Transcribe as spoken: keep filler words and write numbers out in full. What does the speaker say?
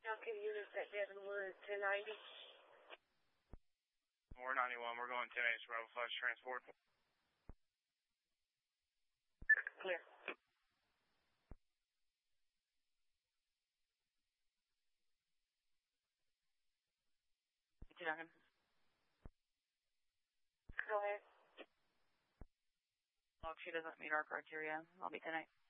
Duncan units at Devonwood, ten ninety. four ninety-one, we're going ten H, Bravo Flash Transport. Clear. Duncan. Go ahead. Well, if she doesn't meet our criteria, I'll be ten eight.